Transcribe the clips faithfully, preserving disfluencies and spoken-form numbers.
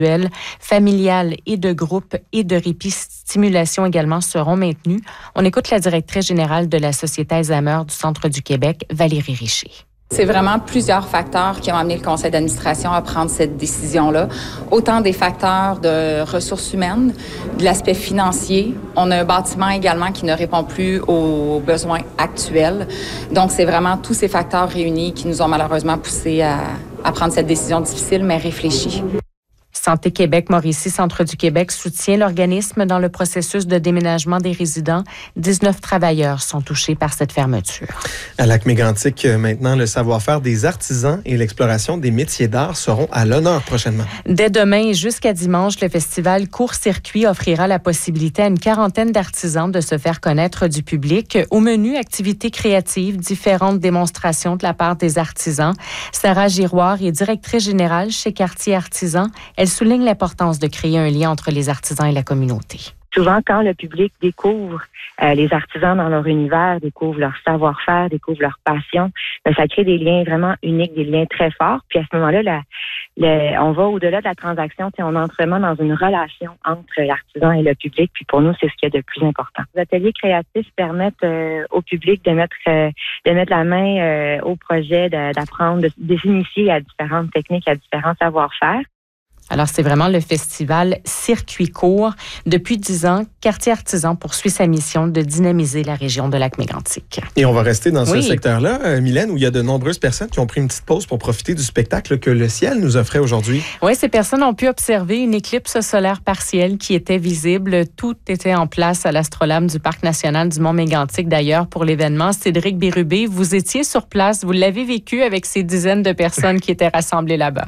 familiale et de groupe et de répit stimulation également seront maintenus. On écoute la directrice générale de la Société Alzheimer du Centre du Québec, Valérie Richer. C'est vraiment plusieurs facteurs qui ont amené le conseil d'administration à prendre cette décision-là. Autant des facteurs de ressources humaines, de l'aspect financier. On a un bâtiment également qui ne répond plus aux besoins actuels. Donc, c'est vraiment tous ces facteurs réunis qui nous ont malheureusement poussés à, à prendre cette décision difficile, mais réfléchie. Santé Québec, Mauricie, Centre du Québec soutient l'organisme dans le processus de déménagement des résidents. dix-neuf travailleurs sont touchés par cette fermeture. À Lac-Mégantic, maintenant, le savoir-faire des artisans et l'exploration des métiers d'art seront à l'honneur prochainement. Dès demain et jusqu'à dimanche, le festival Court-Circuit offrira la possibilité à une quarantaine d'artisans de se faire connaître du public. Au menu, activités créatives, différentes démonstrations de la part des artisans. Sarah Giroir est directrice générale chez Quartier Artisan. Elle souligne l'importance de créer un lien entre les artisans et la communauté. Souvent, quand le public découvre euh, les artisans dans leur univers, découvre leur savoir-faire, découvre leur passion, ben, ça crée des liens vraiment uniques, des liens très forts. Puis à ce moment-là, la, la, on va au-delà de la transaction, on entre vraiment dans une relation entre l'artisan et le public. Puis pour nous, c'est ce qu'il y a de plus important. Les ateliers créatifs permettent euh, au public de mettre euh, de mettre la main euh, au projet, de, d'apprendre, de, de s'initier à différentes techniques, à différents savoir-faire. Alors, c'est vraiment le festival Circuit Court. Depuis dix ans, Quartier Artisan poursuit sa mission de dynamiser la région de Lac-Mégantic. Et on va rester dans oui. ce secteur-là, euh, Mylène, où il y a de nombreuses personnes qui ont pris une petite pause pour profiter du spectacle que le ciel nous offrait aujourd'hui. Oui, ces personnes ont pu observer une éclipse solaire partielle qui était visible. Tout était en place à l'Astrolabe du Parc national du Mont-Mégantic, d'ailleurs, pour l'événement. Cédric Bérubé, vous étiez sur place. Vous l'avez vécu avec ces dizaines de personnes qui étaient rassemblées là-bas.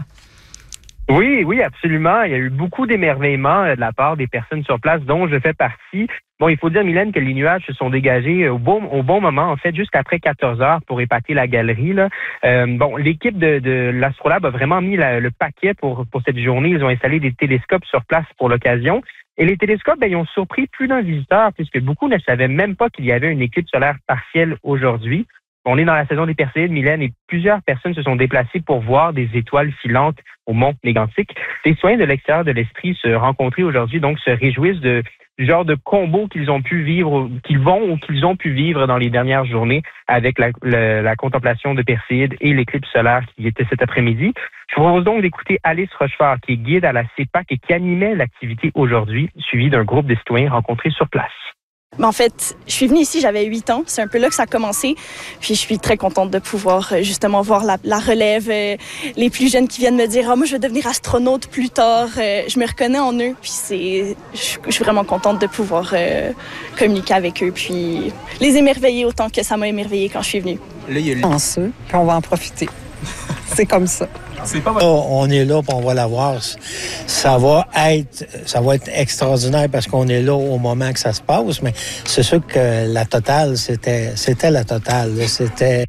Oui, oui, absolument. Il y a eu beaucoup d'émerveillement de la part des personnes sur place, dont je fais partie. Bon, il faut dire, Mylène, que les nuages se sont dégagés au bon, au bon moment, en fait, juste après quatorze heures pour épater la galerie, là. Euh, bon, l'équipe de, de l'Astrolabe a vraiment mis la, le paquet pour, pour cette journée. Ils ont installé des télescopes sur place pour l'occasion. Et les télescopes, ben, ils ont surpris plus d'un visiteur, puisque beaucoup ne savaient même pas qu'il y avait une éclipse solaire partielle aujourd'hui. On est dans la saison des Perséides, Mylène, et plusieurs personnes se sont déplacées pour voir des étoiles filantes au Mont-Mégantic. Les citoyens de l'extérieur de l'Estrie se rencontrés aujourd'hui, donc se réjouissent de, du genre de combo qu'ils ont pu vivre, qu'ils vont ou qu'ils ont pu vivre dans les dernières journées avec la, la, la contemplation de Perséides et l'éclipse solaire qui était cet après-midi. Je vous propose donc d'écouter Alice Rochefort, qui est guide à la C E P A C et qui animait l'activité aujourd'hui, suivie d'un groupe de citoyens rencontrés sur place. En fait, je suis venue ici, j'avais huit ans. C'est un peu là que ça a commencé. Puis je suis très contente de pouvoir justement voir la, la relève. Euh, les plus jeunes qui viennent me dire « Ah, moi, je vais devenir astronaute plus tard. Euh, » Je me reconnais en eux. Puis c'est, je, je suis vraiment contente de pouvoir euh, communiquer avec eux. Puis les émerveiller autant que ça m'a émerveillée quand je suis venue. Là, il y a le chanceux, puis on va en profiter. C'est comme ça. C'est pas mal. On est là, puis on va la voir. Ça va être, ça va être extraordinaire parce qu'on est là au moment que ça se passe, mais c'est sûr que la totale, c'était, c'était la totale. C'était...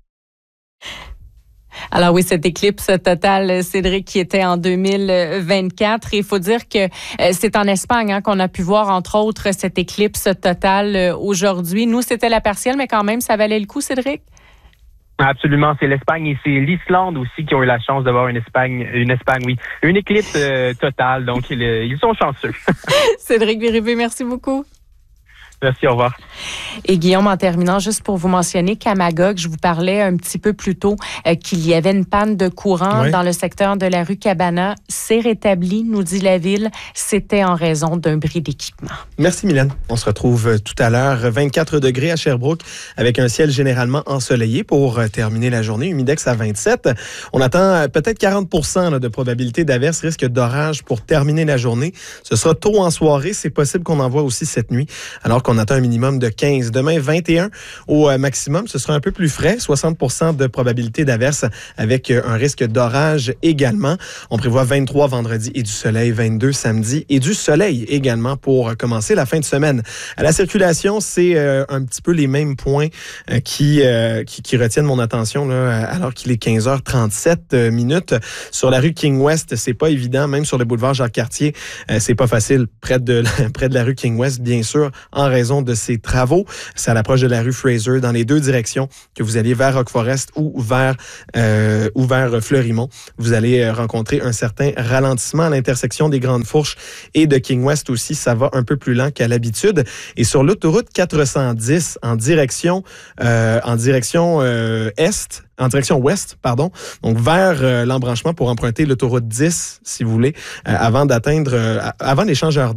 Alors oui, cette éclipse totale, Cédric, qui était en deux mille vingt-quatre. Il faut dire que c'est en Espagne hein, qu'on a pu voir, entre autres, cette éclipse totale aujourd'hui. Nous, c'était la partielle, mais quand même, ça valait le coup, Cédric? Absolument, c'est l'Espagne et c'est l'Islande aussi qui ont eu la chance d'avoir une Espagne, une Espagne, oui, une éclipse euh, totale, donc ils, ils sont chanceux. Cédric Bérubé, merci beaucoup. Merci, au revoir. Et Guillaume, en terminant, juste pour vous mentionner qu'à Magog, je vous parlais un petit peu plus tôt euh, qu'il y avait une panne de courant oui. dans le secteur de la rue Cabana. C'est rétabli, nous dit la ville. C'était en raison d'un bris d'équipement. Merci, Mylène. On se retrouve tout à l'heure. vingt-quatre degrés à Sherbrooke avec un ciel généralement ensoleillé pour terminer la journée. Humidex à vingt-sept. On attend peut-être quarante pour cent là, de probabilité d'averse, risque d'orage pour terminer la journée. Ce sera tôt en soirée. C'est possible qu'on en voit aussi cette nuit, alors qu'on attend un minimum de quinze. Demain, vingt et un au maximum. Ce sera un peu plus frais. soixante pour cent de probabilité d'averse avec un risque d'orage également. On prévoit vingt-trois vendredi et du soleil, vingt-deux samedi et du soleil également pour commencer la fin de semaine. À la circulation, c'est euh, un petit peu les mêmes points euh, qui, euh, qui, qui retiennent mon attention là, alors qu'il est quinze heures trente-sept minutes. Sur la rue King-West, c'est pas évident. Même sur le boulevard Jacques-Cartier, euh, c'est pas facile près de, près de la rue King-West, bien sûr, en raison de ces travaux. C'est à l'approche de la rue Fraser, dans les deux directions, que vous allez vers Rock Forest ou vers, euh, ou vers Fleurimont. Vous allez rencontrer un certain ralentissement à l'intersection des Grandes Fourches et de King West aussi. Ça va un peu plus lent qu'à l'habitude. Et sur l'autoroute quatre cent dix, en direction, euh, en direction euh, est, en direction ouest, pardon, donc vers euh, l'embranchement pour emprunter l'autoroute dix, si vous voulez, euh, avant d'atteindre, euh, avant l'échangeur